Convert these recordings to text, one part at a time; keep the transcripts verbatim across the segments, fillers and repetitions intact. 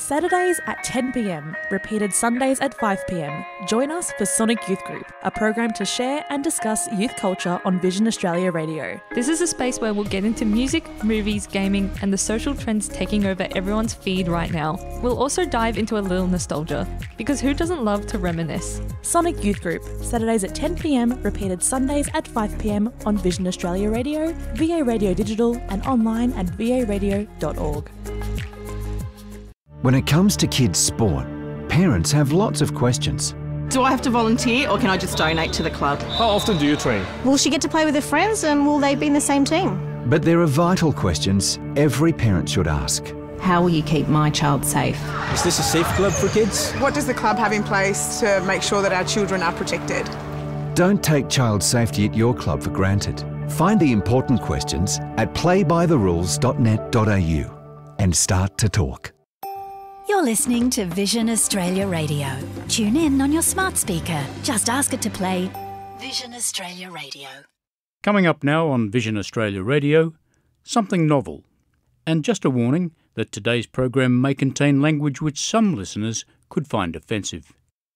Saturdays at ten p m, repeated Sundays at five p m. Join us for Sonic Youth Group, a program to share and discuss youth culture on Vision Australia Radio. This is a space where we'll get into music, movies, gaming, and the social trends taking over everyone's feed right now. We'll also dive into a little nostalgia, because who doesn't love to reminisce? Sonic Youth Group, Saturdays at ten p m, repeated Sundays at five p m on Vision Australia Radio, V A Radio Digital, and online at v a radio dot org. When it comes to kids' sport, parents have lots of questions. Do I have to volunteer or can I just donate to the club? How often do you train? Will she get to play with her friends and will they be in the same team? But there are vital questions every parent should ask. How will you keep my child safe? Is this a safe club for kids? What does the club have in place to make sure that our children are protected? Don't take child safety at your club for granted. Find the important questions at play by the rules dot net dot a u and start to talk. You're listening to Vision Australia Radio. Tune in on your smart speaker. Just ask it to play Vision Australia Radio. Coming up now on Vision Australia Radio, something novel. And just a warning that today's program may contain language which some listeners could find offensive.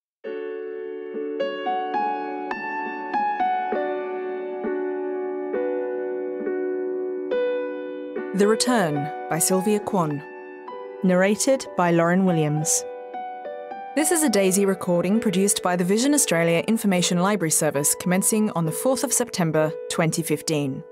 The Return by Sylvia Kwan. Narrated by Lauren Williams. This is a Daisy recording produced by the Vision Australia Information Library Service commencing on the fourth of September twenty fifteen.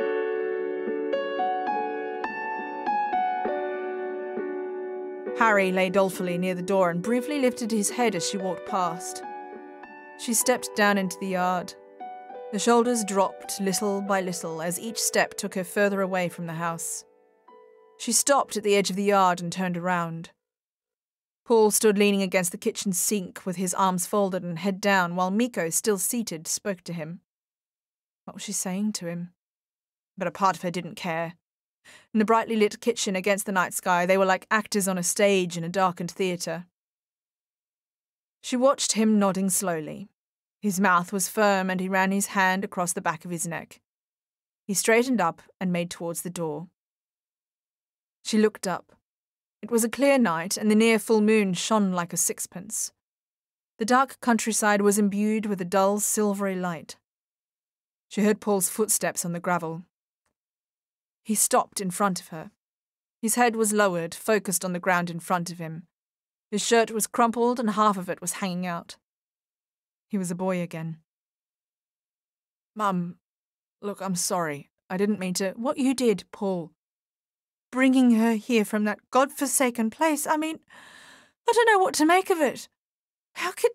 Harry lay dolefully near the door and briefly lifted his head as she walked past. She stepped down into the yard. The shoulders dropped little by little as each step took her further away from the house. She stopped at the edge of the yard and turned around. Paul stood leaning against the kitchen sink with his arms folded and head down while Miko, still seated, spoke to him. What was she saying to him? But a part of her didn't care. In the brightly lit kitchen against the night sky, they were like actors on a stage in a darkened theatre. She watched him nodding slowly. His mouth was firm and he ran his hand across the back of his neck. He straightened up and made towards the door. She looked up. It was a clear night, and the near full moon shone like a sixpence. The dark countryside was imbued with a dull, silvery light. She heard Paul's footsteps on the gravel. He stopped in front of her. His head was lowered, focused on the ground in front of him. His shirt was crumpled, and half of it was hanging out. He was a boy again. Mum, look, I'm sorry. I didn't mean to. What you did, Paul. Bringing her here from that godforsaken place. I mean, I don't know what to make of it. How could...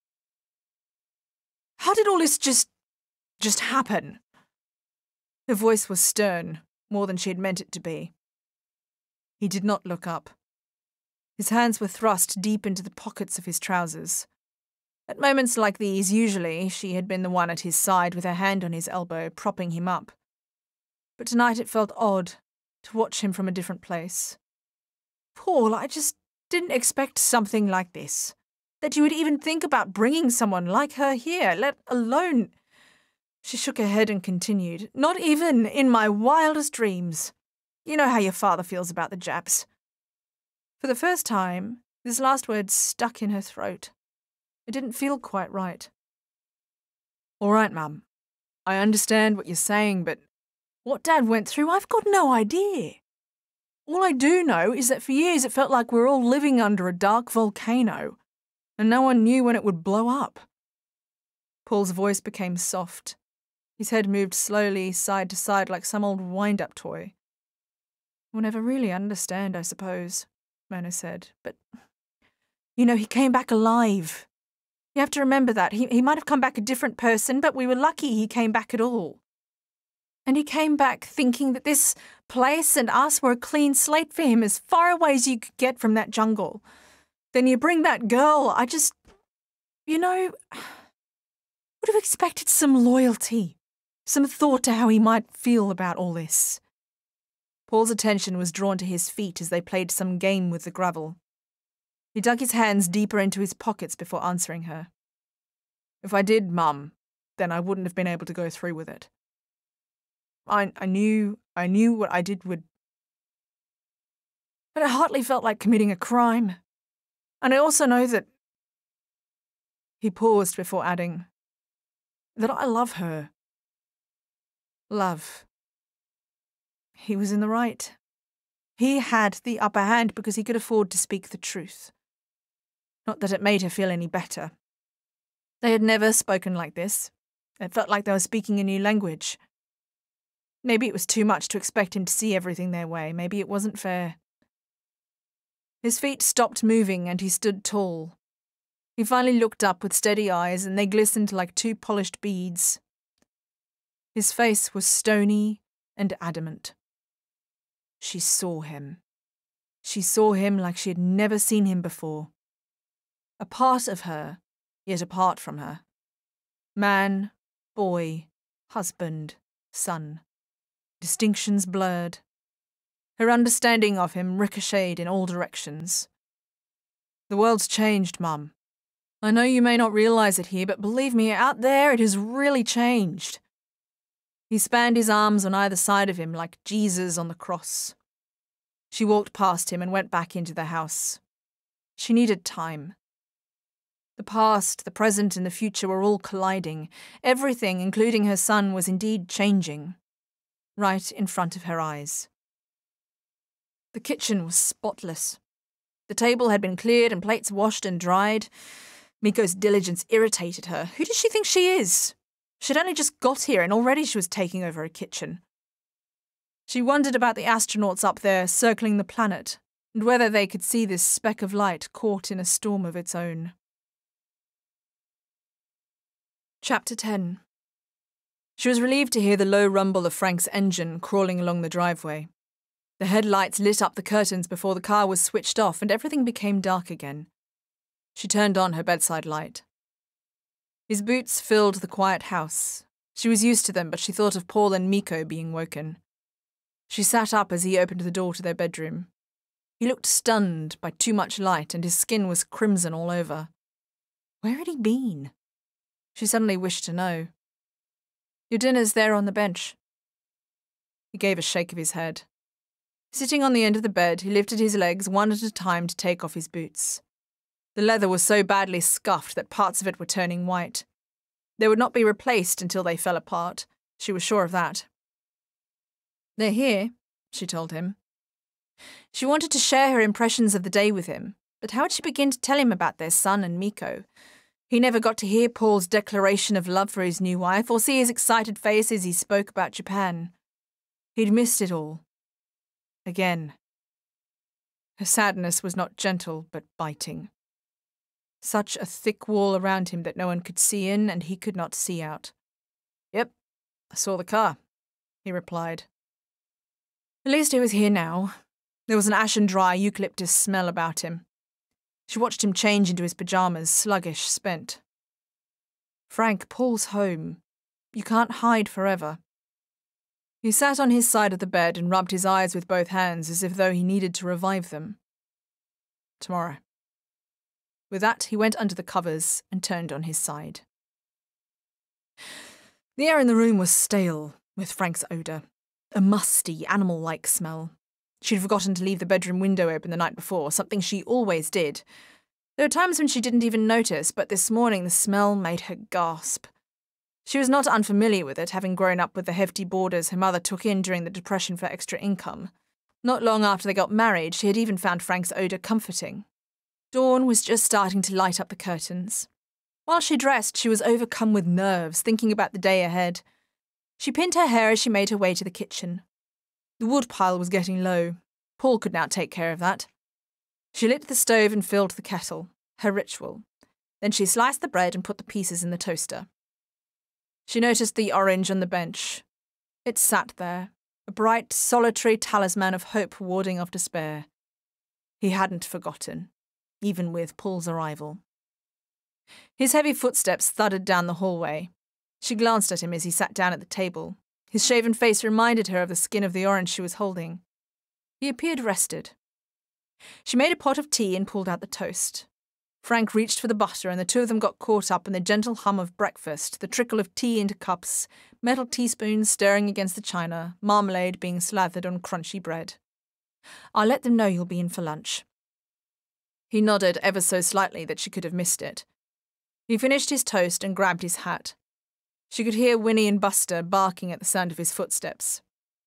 How did all this just... just happen? Her voice was stern, more than she had meant it to be. He did not look up. His hands were thrust deep into the pockets of his trousers. At moments like these, usually, she had been the one at his side with her hand on his elbow, propping him up. But tonight it felt odd to watch him from a different place. Paul, I just didn't expect something like this. That you would even think about bringing someone like her here, let alone... She shook her head and continued, not even in my wildest dreams. You know how your father feels about the Japs. For the first time, this last word stuck in her throat. It didn't feel quite right. All right, Mum. I understand what you're saying, but what Dad went through, I've got no idea. All I do know is that for years it felt like we were all living under a dark volcano, and no one knew when it would blow up. Paul's voice became soft. His head moved slowly side to side like some old wind-up toy. We'll never really understand, I suppose, Mona said, but, you know, he came back alive. You have to remember that. He, he might have come back a different person, but we were lucky he came back at all. And he came back thinking that this place and us were a clean slate for him, as far away as you could get from that jungle. Then you bring that girl, I just, you know, would have expected some loyalty, some thought to how he might feel about all this. Paul's attention was drawn to his feet as they played some game with the gravel. He dug his hands deeper into his pockets before answering her. If I did, Mum, then I wouldn't have been able to go through with it. I, I knew, I knew what I did would... but it hardly felt like committing a crime. And I also know that... He paused before adding, that I love her. Love. He was in the right. He had the upper hand because he could afford to speak the truth. Not that it made her feel any better. They had never spoken like this. It felt like they were speaking a new language. Maybe it was too much to expect him to see everything their way. Maybe it wasn't fair. His feet stopped moving and he stood tall. He finally looked up with steady eyes and they glistened like two polished beads. His face was stony and adamant. She saw him. She saw him like she had never seen him before. A part of her, yet apart from her. Man, boy, husband, son. Distinctions blurred. Her understanding of him ricocheted in all directions. The world's changed, Mum. I know you may not realise it here, but believe me, out there it has really changed. He spanned his arms on either side of him like Jesus on the cross. She walked past him and went back into the house. She needed time. The past, the present, and the future were all colliding. Everything, including her son, was indeed changing. Right in front of her eyes. The kitchen was spotless. The table had been cleared and plates washed and dried. Miko's diligence irritated her. Who does she think she is? She'd only just got here and already she was taking over a kitchen. She wondered about the astronauts up there circling the planet and whether they could see this speck of light caught in a storm of its own. Chapter ten. She was relieved to hear the low rumble of Frank's engine crawling along the driveway. The headlights lit up the curtains before the car was switched off and everything became dark again. She turned on her bedside light. His boots filled the quiet house. She was used to them, but she thought of Paul and Miko being woken. She sat up as he opened the door to their bedroom. He looked stunned by too much light and his skin was crimson all over. Where had he been? She suddenly wished to know. Your dinner's there on the bench. He gave a shake of his head. Sitting on the end of the bed, he lifted his legs one at a time to take off his boots. The leather was so badly scuffed that parts of it were turning white. They would not be replaced until they fell apart. She was sure of that. They're here, she told him. She wanted to share her impressions of the day with him, but how would she begin to tell him about their son and Miko? He never got to hear Paul's declaration of love for his new wife or see his excited face as he spoke about Japan. He'd missed it all. Again. Her sadness was not gentle, but biting. Such a thick wall around him that no one could see in and he could not see out. Yep, I saw the car, he replied. At least he was here now. There was an ashen dry eucalyptus smell about him. She watched him change into his pyjamas, sluggish, spent. Frank, Paul's home. You can't hide forever. He sat on his side of the bed and rubbed his eyes with both hands as if though he needed to revive them. Tomorrow. With that, he went under the covers and turned on his side. The air in the room was stale, with Frank's odour. A musty, animal-like smell. She'd forgotten to leave the bedroom window open the night before, something she always did. There were times when she didn't even notice, but this morning the smell made her gasp. She was not unfamiliar with it, having grown up with the hefty boarders her mother took in during the depression for extra income. Not long after they got married, she had even found Frank's odour comforting. Dawn was just starting to light up the curtains. While she dressed, she was overcome with nerves, thinking about the day ahead. She pinned her hair as she made her way to the kitchen. The wood pile was getting low. Paul could now take care of that. She lit the stove and filled the kettle, her ritual. Then she sliced the bread and put the pieces in the toaster. She noticed the orange on the bench. It sat there, a bright, solitary talisman of hope warding off despair. He hadn't forgotten, even with Paul's arrival. His heavy footsteps thudded down the hallway. She glanced at him as he sat down at the table. His shaven face reminded her of the skin of the orange she was holding. He appeared rested. She made a pot of tea and pulled out the toast. Frank reached for the butter and the two of them got caught up in the gentle hum of breakfast, the trickle of tea into cups, metal teaspoons stirring against the china, marmalade being slathered on crunchy bread. I'll let them know you'll be in for lunch." He nodded ever so slightly that she could have missed it. He finished his toast and grabbed his hat. She could hear Winnie and Buster barking at the sound of his footsteps.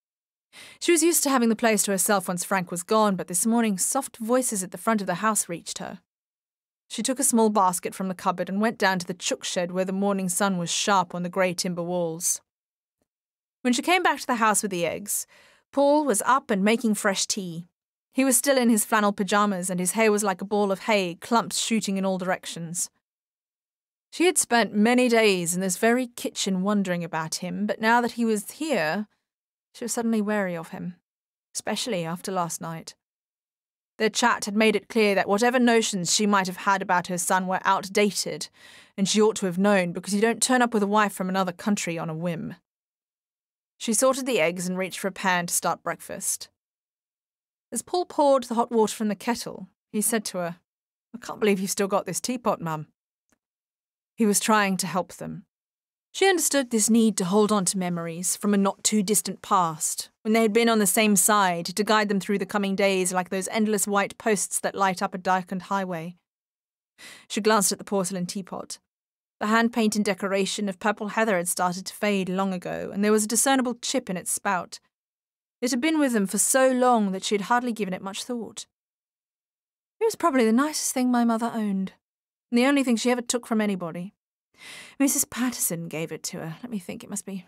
She was used to having the place to herself once Frank was gone, but this morning soft voices at the front of the house reached her. She took a small basket from the cupboard and went down to the chook shed where the morning sun was sharp on the grey timber walls. When she came back to the house with the eggs, Paul was up and making fresh tea. He was still in his flannel pyjamas and his hair was like a ball of hay, clumps shooting in all directions. She had spent many days in this very kitchen wondering about him, but now that he was here, she was suddenly wary of him, especially after last night. Their chat had made it clear that whatever notions she might have had about her son were outdated, and she ought to have known, because you don't turn up with a wife from another country on a whim. She sorted the eggs and reached for a pan to start breakfast. As Paul poured the hot water from the kettle, he said to her, "I can't believe you've still got this teapot, Mum." He was trying to help them. She understood this need to hold on to memories from a not-too-distant past, when they had been on the same side, to guide them through the coming days like those endless white posts that light up a darkened highway. She glanced at the porcelain teapot. The hand-painted decoration of purple heather had started to fade long ago, and there was a discernible chip in its spout. It had been with them for so long that she had hardly given it much thought. It was probably the nicest thing my mother owned, and the only thing she ever took from anybody. Missus Patterson gave it to her. Let me think, it must be,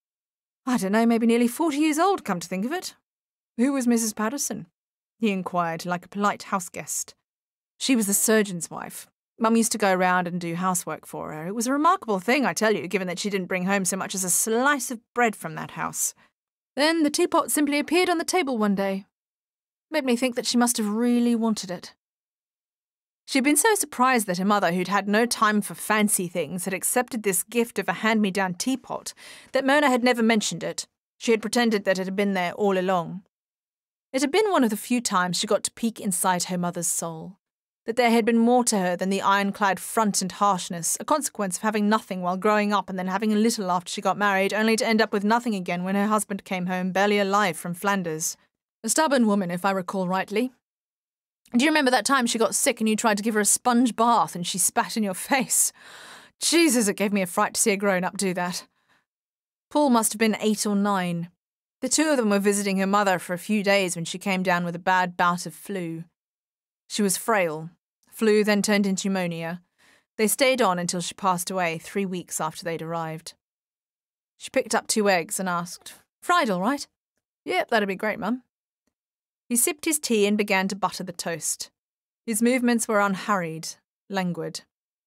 I don't know, maybe nearly forty years old, come to think of it. Who was Missus Patterson? He inquired, like a polite house guest. She was the surgeon's wife. Mum used to go around and do housework for her. It was a remarkable thing, I tell you, given that she didn't bring home so much as a slice of bread from that house. Then the teapot simply appeared on the table one day. Made me think that she must have really wanted it. She had been so surprised that her mother, who'd had no time for fancy things, had accepted this gift of a hand-me-down teapot, that Myrna had never mentioned it. She had pretended that it had been there all along. It had been one of the few times she got to peek inside her mother's soul, that there had been more to her than the ironclad front and harshness, a consequence of having nothing while growing up and then having a little after she got married, only to end up with nothing again when her husband came home barely alive from Flanders. A stubborn woman, if I recall rightly. Do you remember that time she got sick and you tried to give her a sponge bath and she spat in your face? Jesus, it gave me a fright to see a grown-up do that. Paul must have been eight or nine. The two of them were visiting her mother for a few days when she came down with a bad bout of flu. She was frail. Flu then turned into pneumonia. They stayed on until she passed away three weeks after they'd arrived. She picked up two eggs and asked, "Fried all right?" "Yep, that'd be great, Mum." He sipped his tea and began to butter the toast. His movements were unhurried, languid.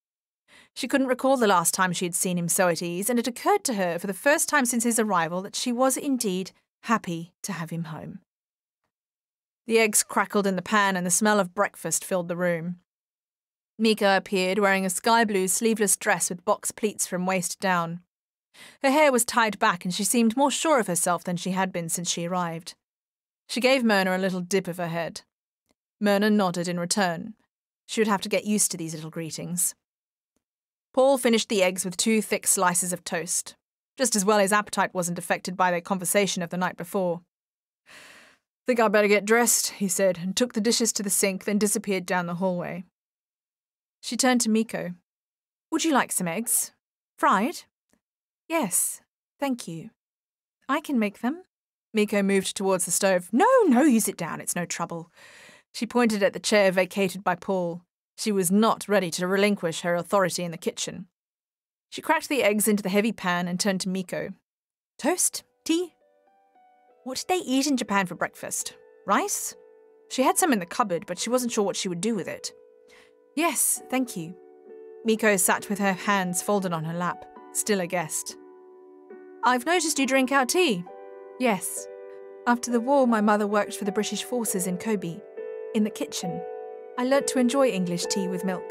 She couldn't recall the last time she had seen him so at ease, and it occurred to her for the first time since his arrival that she was indeed happy to have him home. The eggs crackled in the pan and the smell of breakfast filled the room. Mika appeared wearing a sky-blue sleeveless dress with box pleats from waist down. Her hair was tied back and she seemed more sure of herself than she had been since she arrived. She gave Myrna a little dip of her head. Myrna nodded in return. She would have to get used to these little greetings. Paul finished the eggs with two thick slices of toast. Just as well his appetite wasn't affected by their conversation of the night before. "Think I'd better get dressed," he said, and took the dishes to the sink, then disappeared down the hallway. She turned to Miko. "Would you like some eggs? Fried?" "Yes, thank you. I can make them." Miko moved towards the stove. "No, no, you sit down. It's no trouble." She pointed at the chair vacated by Paul. She was not ready to relinquish her authority in the kitchen. She cracked the eggs into the heavy pan and turned to Miko. "Toast? Tea? What did they eat in Japan for breakfast? Rice?" She had some in the cupboard, but she wasn't sure what she would do with it. "Yes, thank you." Miko sat with her hands folded on her lap, still a guest. "I've noticed you drink our tea." "Yes. After the war, my mother worked for the British forces in Kobe, in the kitchen. I learnt to enjoy English tea with milk."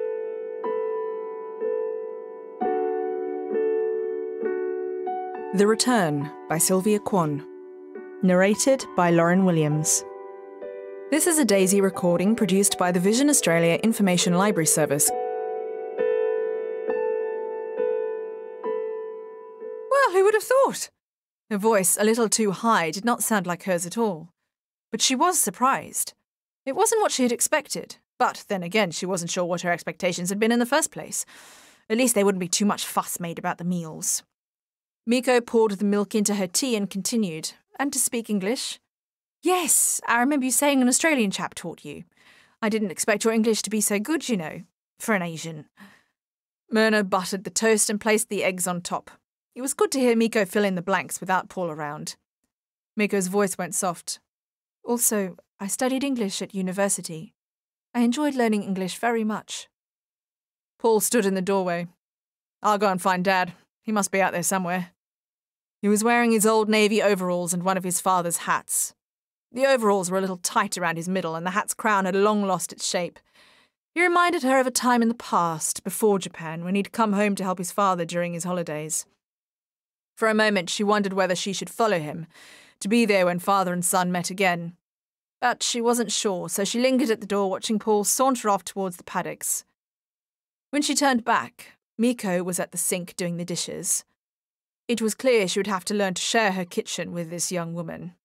The Return by Sylvia Kwan. Narrated by Lauren Williams. This is a Daisy recording produced by the Vision Australia Information Library Service. Well, who would have thought? Her voice, a little too high, did not sound like hers at all. But she was surprised. It wasn't what she had expected, but then again she wasn't sure what her expectations had been in the first place. At least there wouldn't be too much fuss made about the meals. Miko poured the milk into her tea and continued, "And to speak English?" "Yes, I remember you saying an Australian chap taught you. I didn't expect your English to be so good, you know, for an Asian." Myrna buttered the toast and placed the eggs on top. It was good to hear Miko fill in the blanks without Paul around. Miko's voice went soft. "Also, I studied English at university. I enjoyed learning English very much." Paul stood in the doorway. "I'll go and find Dad. He must be out there somewhere." He was wearing his old navy overalls and one of his father's hats. The overalls were a little tight around his middle, and the hat's crown had long lost its shape. He reminded her of a time in the past, before Japan, when he'd come home to help his father during his holidays. For a moment she wondered whether she should follow him, to be there when father and son met again. But she wasn't sure, so she lingered at the door watching Paul saunter off towards the paddocks. When she turned back, Miko was at the sink doing the dishes. It was clear she would have to learn to share her kitchen with this young woman.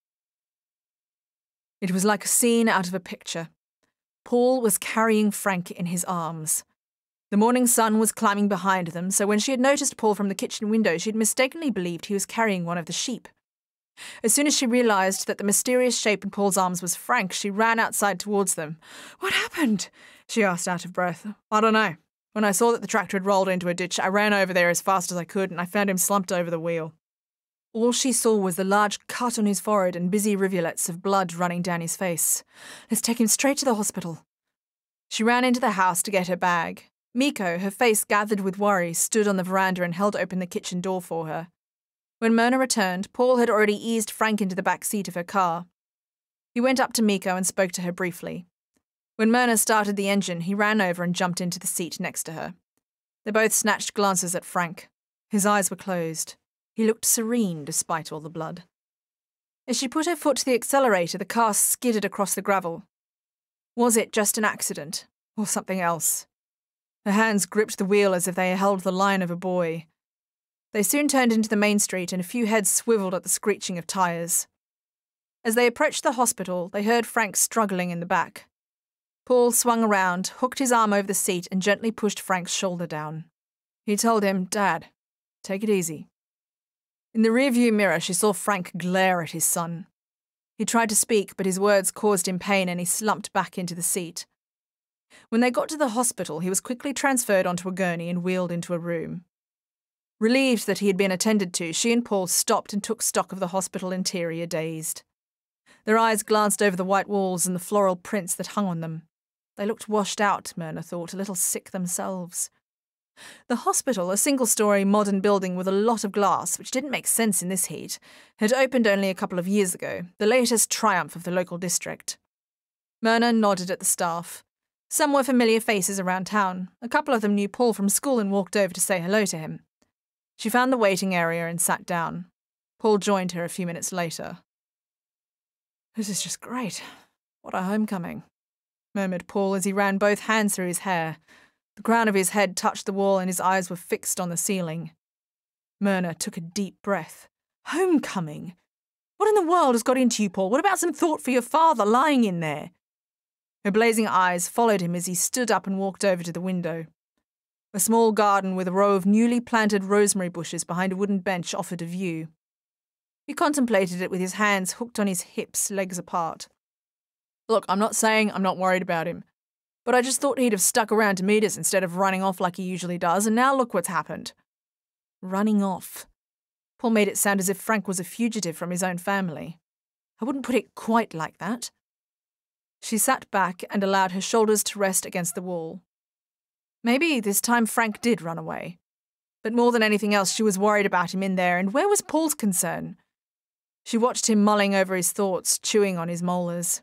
It was like a scene out of a picture. Paul was carrying Frank in his arms. The morning sun was climbing behind them, so when she had noticed Paul from the kitchen window, she had mistakenly believed he was carrying one of the sheep. As soon as she realised that the mysterious shape in Paul's arms was Frank, she ran outside towards them. "What happened?" she asked out of breath. "I don't know. When I saw that the tractor had rolled into a ditch, I ran over there as fast as I could, and I found him slumped over the wheel." All she saw was the large cut on his forehead and busy rivulets of blood running down his face. "Let's take him straight to the hospital." She ran into the house to get her bag. Miko, her face gathered with worry, stood on the veranda and held open the kitchen door for her. When Myrna returned, Paul had already eased Frank into the back seat of her car. He went up to Miko and spoke to her briefly. When Myrna started the engine, he ran over and jumped into the seat next to her. They both snatched glances at Frank. His eyes were closed. He looked serene despite all the blood. As she put her foot to the accelerator, the car skidded across the gravel. Was it just an accident, or something else? Her hands gripped the wheel as if they held the line of a buoy. They soon turned into the main street, and a few heads swiveled at the screeching of tyres. As they approached the hospital, they heard Frank struggling in the back. Paul swung around, hooked his arm over the seat, and gently pushed Frank's shoulder down. He told him, "Dad, take it easy." In the rearview mirror, she saw Frank glare at his son. He tried to speak, but his words caused him pain, and he slumped back into the seat. When they got to the hospital, he was quickly transferred onto a gurney and wheeled into a room. Relieved that he had been attended to, she and Paul stopped and took stock of the hospital interior, dazed. Their eyes glanced over the white walls and the floral prints that hung on them. They looked washed out, Myrna thought, a little sick themselves. The hospital, a single-storey modern building with a lot of glass, which didn't make sense in this heat, had opened only a couple of years ago, the latest triumph of the local district. Myrna nodded at the staff. Some were familiar faces around town. A couple of them knew Paul from school and walked over to say hello to him. She found the waiting area and sat down. Paul joined her a few minutes later. "This is just great. What a homecoming," murmured Paul as he ran both hands through his hair. The crown of his head touched the wall and his eyes were fixed on the ceiling. Myrna took a deep breath. "Homecoming? What in the world has got into you, Paul? What about some thought for your father lying in there?" Her blazing eyes followed him as he stood up and walked over to the window. A small garden with a row of newly planted rosemary bushes behind a wooden bench offered a view. He contemplated it with his hands hooked on his hips, legs apart. "Look, I'm not saying I'm not worried about him, but I just thought he'd have stuck around to meet us instead of running off like he usually does, and now look what's happened." Running off. Paul made it sound as if Frank was a fugitive from his own family. "I wouldn't put it quite like that." She sat back and allowed her shoulders to rest against the wall. Maybe this time Frank did run away. But more than anything else, she was worried about him in there, and where was Paul's concern? She watched him mulling over his thoughts, chewing on his molars.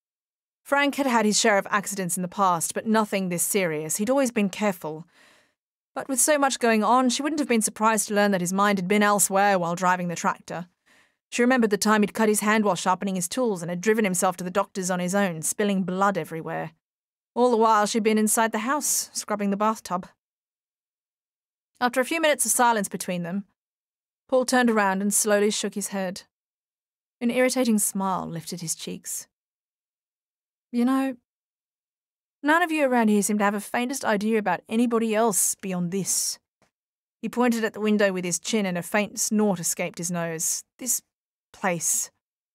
Frank had had his share of accidents in the past, but nothing this serious. He'd always been careful. But with so much going on, she wouldn't have been surprised to learn that his mind had been elsewhere while driving the tractor. She remembered the time he'd cut his hand while sharpening his tools and had driven himself to the doctor's on his own, spilling blood everywhere. All the while she'd been inside the house, scrubbing the bathtub. After a few minutes of silence between them, Paul turned around and slowly shook his head. An irritating smile lifted his cheeks. You know, none of you around here seem to have a faintest idea about anybody else beyond this. He pointed at the window with his chin and a faint snort escaped his nose. This place.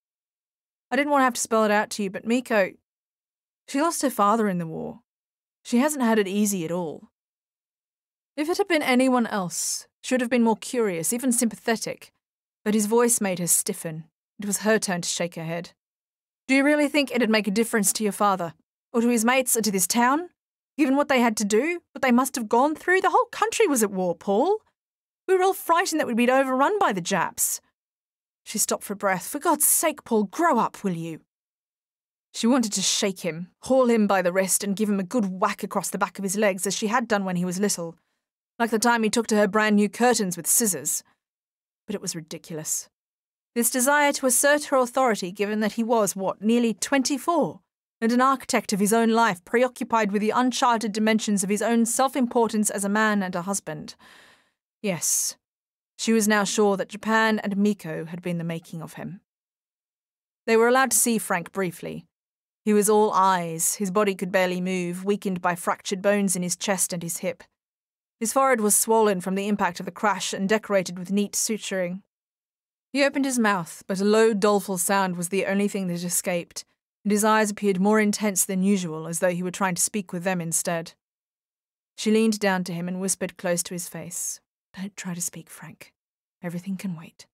I didn't want to have to spell it out to you, but Miko, she lost her father in the war. She hasn't had it easy at all. If it had been anyone else, she would have been more curious, even sympathetic, but his voice made her stiffen. It was her turn to shake her head. Do you really think it'd make a difference to your father, or to his mates, or to this town? Given what they had to do, what they must have gone through, the whole country was at war, Paul. We were all frightened that we'd be overrun by the Japs. She stopped for breath. For God's sake, Paul, grow up, will you? She wanted to shake him, haul him by the wrist and give him a good whack across the back of his legs as she had done when he was little, like the time he took to her brand new curtains with scissors. But it was ridiculous. This desire to assert her authority, given that he was, what, nearly twenty-four, and an architect of his own life, preoccupied with the uncharted dimensions of his own self-importance as a man and a husband. Yes, she was now sure that Japan and Miko had been the making of him. They were allowed to see Frank briefly. He was all eyes, his body could barely move, weakened by fractured bones in his chest and his hip. His forehead was swollen from the impact of the crash and decorated with neat suturing. He opened his mouth, but a low, doleful sound was the only thing that escaped, and his eyes appeared more intense than usual, as though he were trying to speak with them instead. She leaned down to him and whispered close to his face, "Don't try to speak, Frank. Everything can wait."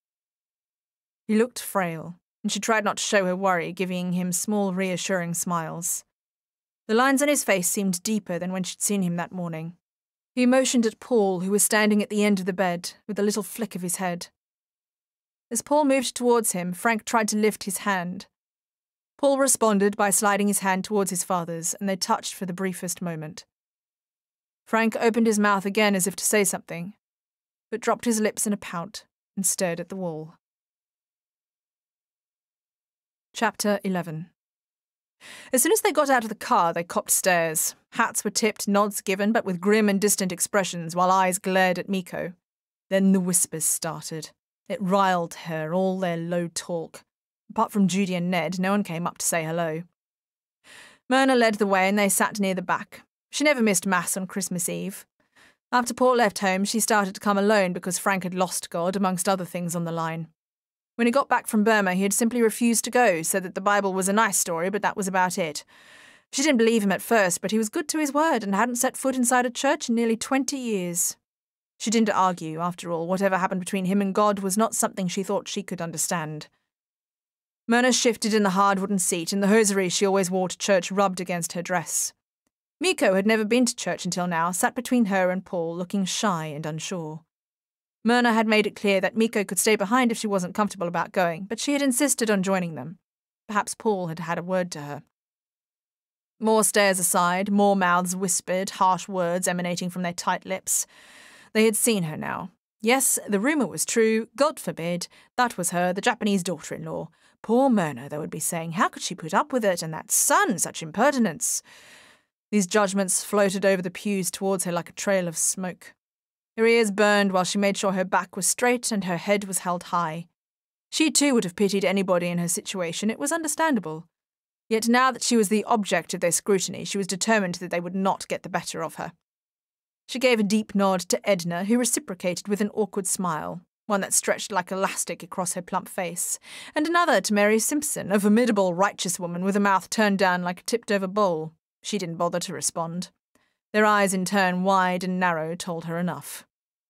He looked frail, and she tried not to show her worry, giving him small, reassuring smiles. The lines on his face seemed deeper than when she'd seen him that morning. He motioned at Paul, who was standing at the end of the bed, with a little flick of his head. As Paul moved towards him, Frank tried to lift his hand. Paul responded by sliding his hand towards his father's, and they touched for the briefest moment. Frank opened his mouth again as if to say something, but dropped his lips in a pout and stared at the wall. Chapter eleven. As soon as they got out of the car, they copped stares. Hats were tipped, nods given, but with grim and distant expressions, while eyes glared at Miko. Then the whispers started. It riled her, all their low talk. Apart from Judy and Ned, no one came up to say hello. Myrna led the way and they sat near the back. She never missed Mass on Christmas Eve. After Paul left home, she started to come alone because Frank had lost God, amongst other things on the line. When he got back from Burma, he had simply refused to go, said that the Bible was a nice story, but that was about it. She didn't believe him at first, but he was good to his word and hadn't set foot inside a church in nearly twenty years. She didn't argue, after all. Whatever happened between him and God was not something she thought she could understand. Myrna shifted in the hard wooden seat, and the hosiery she always wore to church rubbed against her dress. Miko had never been to church until now, sat between her and Paul, looking shy and unsure. Myrna had made it clear that Miko could stay behind if she wasn't comfortable about going, but she had insisted on joining them. Perhaps Paul had had a word to her. More stares aside, more mouths whispered, harsh words emanating from their tight lips. They had seen her now. Yes, the rumour was true. God forbid. That was her, the Japanese daughter-in-law. Poor Myrna, they would be saying. How could she put up with it? And that son, such impertinence. These judgments floated over the pews towards her like a trail of smoke. Her ears burned while she made sure her back was straight and her head was held high. She too would have pitied anybody in her situation. It was understandable. Yet now that she was the object of their scrutiny, she was determined that they would not get the better of her. She gave a deep nod to Edna, who reciprocated with an awkward smile, one that stretched like elastic across her plump face, and another to Mary Simpson, a formidable, righteous woman with a mouth turned down like a tipped-over bowl. She didn't bother to respond. Their eyes, in turn wide and narrow, told her enough.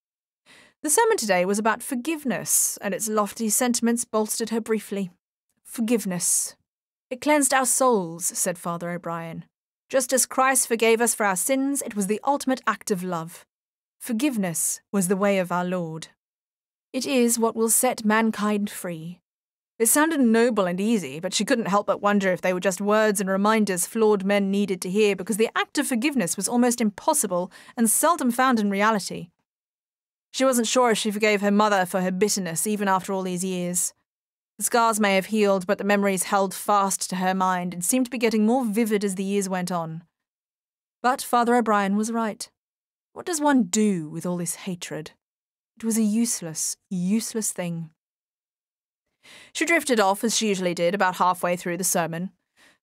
The sermon today was about forgiveness, and its lofty sentiments bolstered her briefly. Forgiveness. It cleansed our souls, said Father O'Brien. Just as Christ forgave us for our sins, it was the ultimate act of love. Forgiveness was the way of our Lord. It is what will set mankind free. It sounded noble and easy, but she couldn't help but wonder if they were just words and reminders flawed men needed to hear, because the act of forgiveness was almost impossible and seldom found in reality. She wasn't sure if she forgave her mother for her bitterness, even after all these years. The scars may have healed, but the memories held fast to her mind and seemed to be getting more vivid as the years went on. But Father O'Brien was right. What does one do with all this hatred? It was a useless, useless thing. She drifted off, as she usually did, about halfway through the sermon.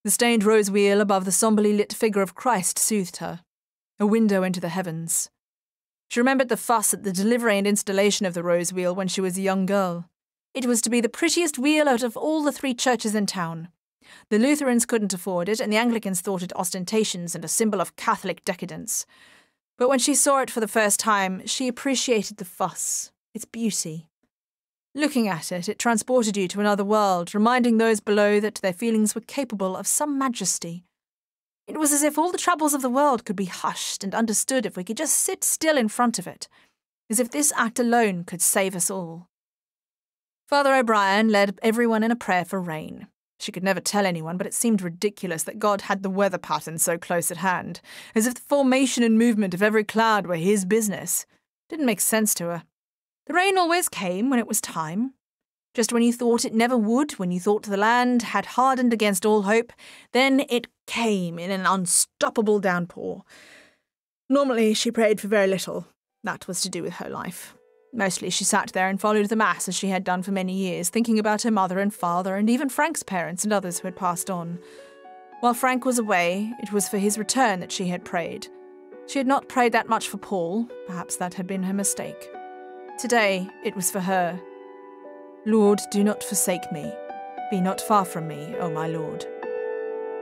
The stained rose wheel above the somberly lit figure of Christ soothed her, a window into the heavens. She remembered the fuss at the delivery and installation of the rose wheel when she was a young girl. It was to be the prettiest wheel out of all the three churches in town. The Lutherans couldn't afford it, and the Anglicans thought it ostentatious and a symbol of Catholic decadence. But when she saw it for the first time, she appreciated the fuss, its beauty. Looking at it, it transported you to another world, reminding those below that their feelings were capable of some majesty. It was as if all the troubles of the world could be hushed and understood if we could just sit still in front of it, as if this act alone could save us all. Father O'Brien led everyone in a prayer for rain. She could never tell anyone, but it seemed ridiculous that God had the weather pattern so close at hand, as if the formation and movement of every cloud were his business. Didn't make sense to her. The rain always came when it was time. Just when you thought it never would, when you thought the land had hardened against all hope, then it came in an unstoppable downpour. Normally she prayed for very little. That was to do with her life. Mostly she sat there and followed the Mass as she had done for many years, thinking about her mother and father and even Frank's parents and others who had passed on. While Frank was away, it was for his return that she had prayed. She had not prayed that much for Paul. Perhaps that had been her mistake. Today, it was for her. Lord, do not forsake me. Be not far from me, O my Lord.